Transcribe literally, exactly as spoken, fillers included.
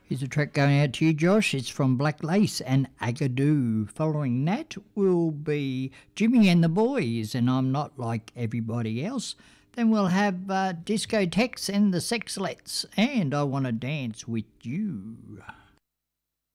Here's a track going out to you, Josh. It's from Black Lace and Agadoo. Following that will be Jimmy and the Boys, and I'm Not Like Everybody Else. Then we'll have uh, Discotheques and the Sexlets, and I Want to Dance with You.